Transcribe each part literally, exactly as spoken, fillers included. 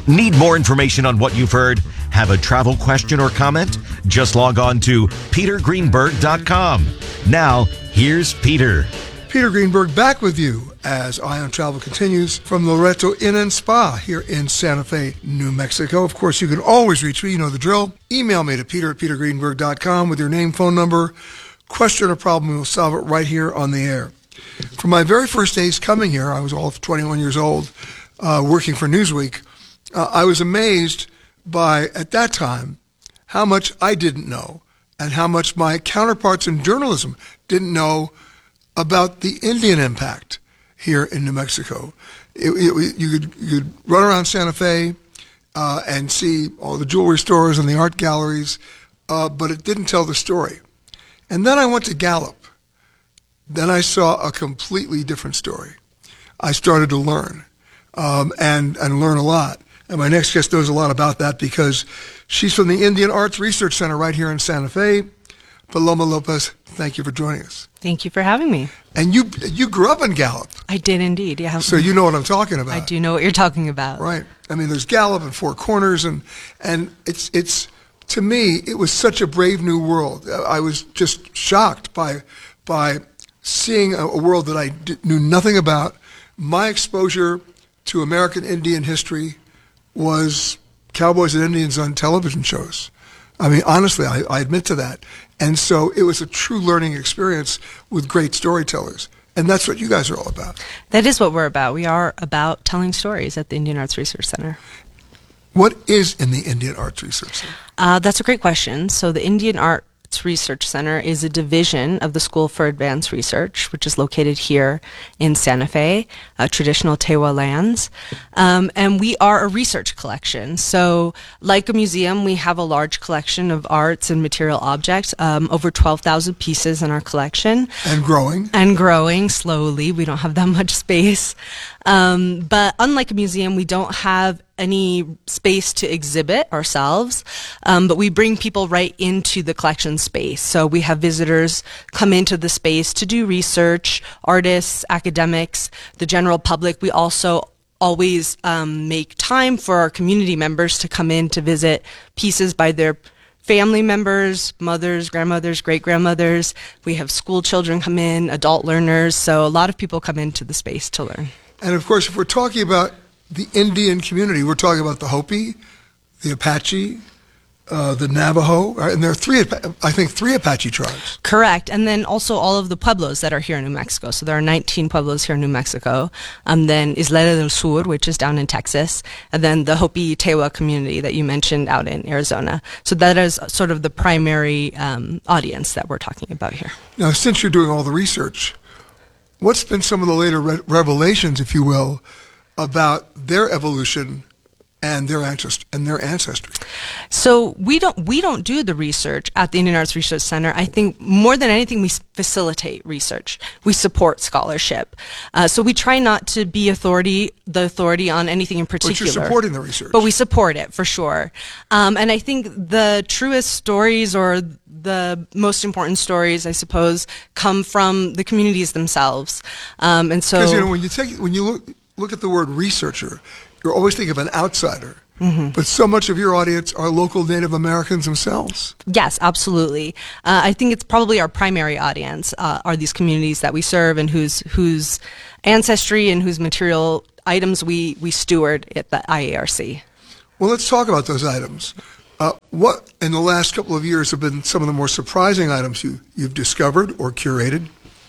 Need more information on what you've heard? Have a travel question or comment? Just log on to peter greenberg dot com. Now, here's Peter. Peter Greenberg back with you as Eye on Travel continues from Loreto Inn and Spa here in Santa Fe, New Mexico. Of course, you can always reach me. You know the drill. Email me to peter at peter greenberg dot com with your name, phone number, question or problem. We'll solve it right here on the air. For my very first days coming here, I was all of twenty-one years old, uh, working for Newsweek. Uh, I was amazed by, at that time, how much I didn't know and how much my counterparts in journalism didn't know about the Indian impact here in New Mexico. It, it, you, could, you could run around Santa Fe uh, and see all the jewelry stores and the art galleries, uh, but it didn't tell the story. And then I went to Gallup. Then I saw a completely different story. I started to learn um, and, and learn a lot. And my next guest knows a lot about that because she's from the Indian Arts Research Center right here in Santa Fe. Paloma Lopez, thank you for joining us. Thank you for having me. And you you grew up in Gallup. I did indeed, yeah. So you know what I'm talking about. I do know what you're talking about. Right. I mean, there's Gallup and Four Corners, and and it's it's to me it was such a brave new world. I was just shocked by by seeing a, a world that I did, knew nothing about. My exposure to American Indian history was cowboys and Indians on television shows. I mean, honestly, I, I admit to that. And so it was a true learning experience with great storytellers. And that's what you guys are all about. That is what we're about. We are about telling stories at the Indian Arts Research Center. What is in the Indian Arts Research Center? Uh, that's a great question. So the Indian Arts Research Center is a division of the School for Advanced Research, which is located here in Santa Fe, uh, traditional Tewa lands. Um, and we are a research collection. So like a museum, we have a large collection of arts and material objects, um, over twelve thousand pieces in our collection. And growing. And growing slowly. We don't have that much space. Um, but unlike a museum, we don't have any space to exhibit ourselves, um, but we bring people right into the collection space. So we have visitors come into the space to do research, artists, academics, the general public. We also always um, make time for our community members to come in to visit pieces by their family members, mothers, grandmothers, great-grandmothers. We have school children come in, adult learners. So a lot of people come into the space to learn. And of course, if we're talking about the Indian community, we're talking about the Hopi, the Apache, uh, the Navajo, right? And there are three, I think, three Apache tribes. Correct. And then also all of the pueblos that are here in New Mexico. So there are nineteen pueblos here in New Mexico. Um, then Isleta del Sur, which is down in Texas. And then the Hopi Tewa community that you mentioned out in Arizona. So that is sort of the primary um, audience that we're talking about here. Now, since you're doing all the research, what's been some of the later re- revelations, if you will, about their evolution and their ancestry and their ancestry? So we don't we don't do the research at the Indian Arts Research Center. I think more than anything, we facilitate research. We support scholarship. Uh, so we try not to be authority the authority on anything in particular. But you're supporting the research. But we support it for sure. Um, and I think the truest stories, or the most important stories, I suppose, come from the communities themselves. Um, and so, because you know, when you take when you look. Look at the word researcher, you're always thinking of an outsider. Mm-hmm. But so much of your audience are local Native Americans themselves. Yes, absolutely. Uh, I think it's probably our primary audience uh, are these communities that we serve and whose whose ancestry and whose material items we, we steward at the I A R C. Well, let's talk about those items. Uh, what, in the last couple of years, have been some of the more surprising items you, you've discovered or curated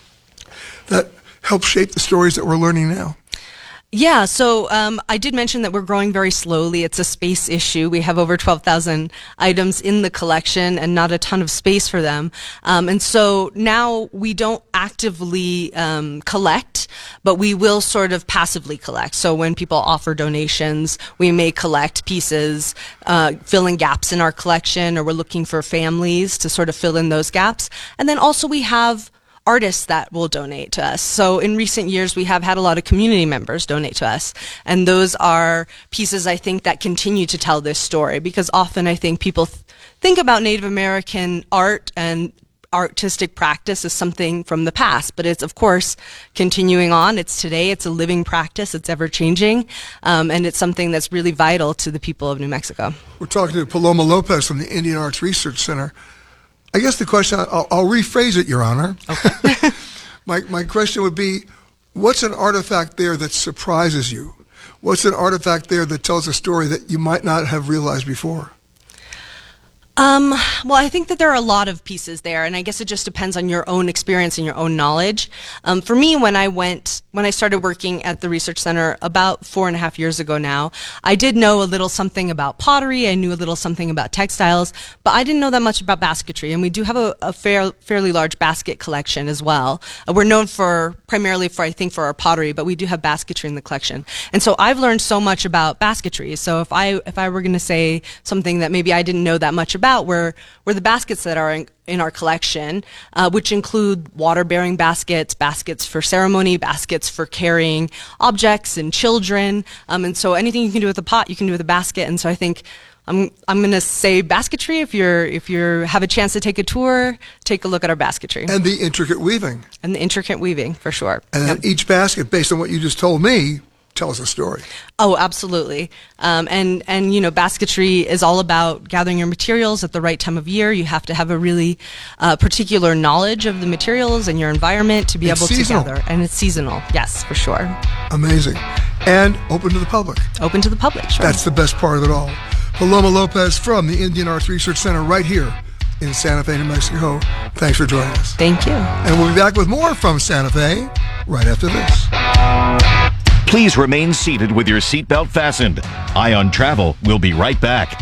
that help shape the stories that we're learning now? Yeah, so um, I did mention that we're growing very slowly. It's a space issue. We have over twelve thousand items in the collection and not a ton of space for them. Um, and so now we don't actively um, collect, but we will sort of passively collect. So when people offer donations, we may collect pieces, uh, filling gaps in our collection, or we're looking for families to sort of fill in those gaps. And then also we have artists that will donate to us. So in recent years, we have had a lot of community members donate to us. And those are pieces, I think, that continue to tell this story, because often I think people th- think about Native American art and artistic practice is something from the past, but it's, of course, continuing on. It's today. It's a living practice. It's ever changing. Um, and it's something that's really vital to the people of New Mexico. We're talking to Paloma Lopez from the Indian Arts Research Center. I guess the question, I'll, I'll rephrase it, Your Honor. Okay. my, my question would be, what's an artifact there that surprises you? What's an artifact there that tells a story that you might not have realized before? Um, well, I think that there are a lot of pieces there, and I guess it just depends on your own experience and your own knowledge. Um, for me, when I went, when I started working at the Research Center about four and a half years ago now, I did know a little something about pottery. I knew a little something about textiles, but I didn't know that much about basketry. And we do have a, a fair, fairly large basket collection as well. Uh, we're known for, primarily for, I think, for our pottery, but we do have basketry in the collection. And so I've learned so much about basketry. So if I, if I were going to say something that maybe I didn't know that much about, About were, were the baskets that are in, in our collection, uh, which include water-bearing baskets, baskets for ceremony, baskets for carrying objects and children. Um, and so anything you can do with a pot, you can do with a basket. And so I think I'm I'm going to say basketry. If you're if you have a chance to take a tour, take a look at our basketry. And the intricate weaving. And the intricate weaving, for sure. And yep. then each basket, based on what you just told me, tells a story. Oh, absolutely. Um, and, and, you know, basketry is all about gathering your materials at the right time of year. You have to have a really uh, particular knowledge of the materials and your environment to be it's able seasonal. to gather. And it's seasonal. Yes, for sure. Amazing. And open to the public. Open to the public, sure. That's the best part of it all. Paloma Lopez from the Indian Arts Research Center right here in Santa Fe, New Mexico. Thanks for joining us. Thank you. And we'll be back with more from Santa Fe right after this. Please remain seated with your seatbelt fastened. Ion Travel will be right back.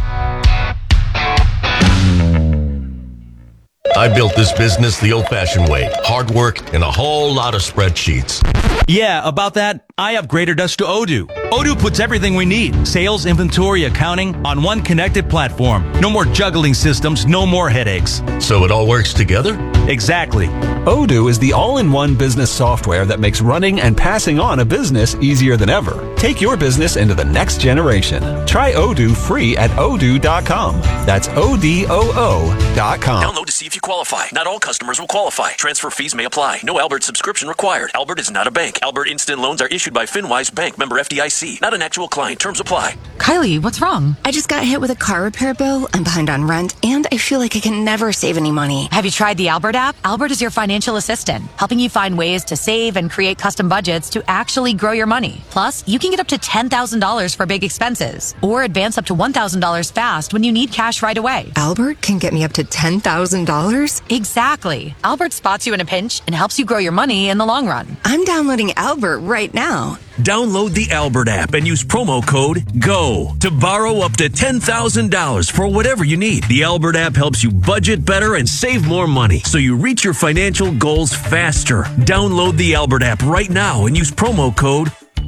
I built this business the old-fashioned way. Hard work and a whole lot of spreadsheets. Yeah, about that, I upgraded us to Odoo. Odoo puts everything we need, sales, inventory, accounting, on one connected platform. No more juggling systems, no more headaches. So it all works together? Exactly. Odoo is the all-in-one business software that makes running and passing on a business easier than ever. Take your business into the next generation. Try Odoo free at odoo dot com. That's O D O O dot com. Download to see if you qualify. Not all customers will qualify. Transfer fees may apply. No Albert subscription required. Albert is not a bank. Albert Instant Loans are issued by FinWise Bank, member F D I C. Not an actual client. Terms apply. Kylie, what's wrong? I just got hit with a car repair bill. I'm behind on rent, and I feel like I can never save any money. Have you tried the Albert app? Albert is your financial assistant, helping you find ways to save and create custom budgets to actually grow your money. Plus, you can get up to ten thousand dollars for big expenses, or advance up to one thousand dollars fast when you need cash right away. Albert can get me up to ten thousand dollars? Exactly. Albert spots you in a pinch and helps you grow your money in the long run. I'm downloading Albert right now. Download the Albert app and use promo code GO to borrow up to ten thousand dollars for whatever you need. The Albert app helps you budget better and save more money so you reach your financial goals faster. Download the Albert app right now and use promo code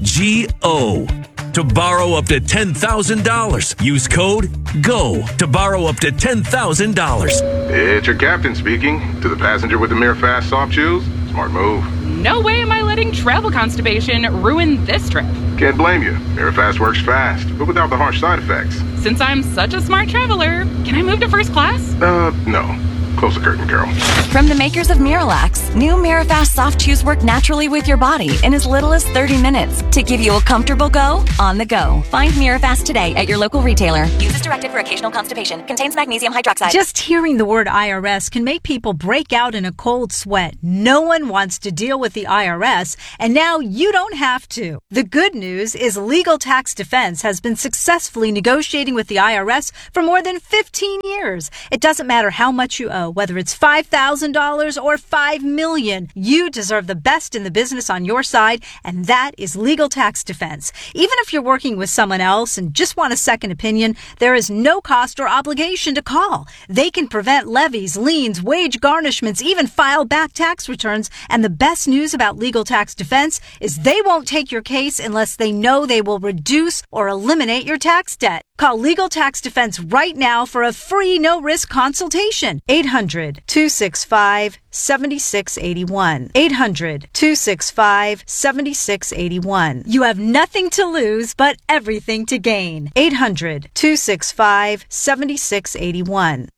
G O to borrow up to ten thousand dollars. Use code GO to borrow up to ten thousand dollars. It's your captain speaking. To the passenger with the Mirafast soft shoes, smart move. No way am I letting travel constipation ruin this trip. Can't blame you. Mirafast works fast, but without the harsh side effects. Since I'm such a smart traveler, can I move to first class? Uh, no. Close the curtain, Carol. From the makers of Miralax, new Mirafast soft chews work naturally with your body in as little as thirty minutes to give you a comfortable go on the go. Find Mirafast today at your local retailer. Use as directed for occasional constipation. Contains magnesium hydroxide. Just hearing the word I R S can make people break out in a cold sweat. No one wants to deal with the I R S, and now you don't have to. The good news is Legal Tax Defense has been successfully negotiating with the I R S for more than fifteen years. It doesn't matter how much you owe. Whether it's five thousand dollars or five million dollars, you deserve the best in the business on your side, and that is Legal Tax Defense. Even if you're working with someone else and just want a second opinion, there is no cost or obligation to call. They can prevent levies, liens, wage garnishments, even file back tax returns. And the best news about Legal Tax Defense is they won't take your case unless they know they will reduce or eliminate your tax debt. Call Legal Tax Defense right now for a free no-risk consultation. eight hundred, two six five, seven six eight one. eight hundred, two six five, seven six eight one. You have nothing to lose but everything to gain. eight hundred, two six five, seven six eight one.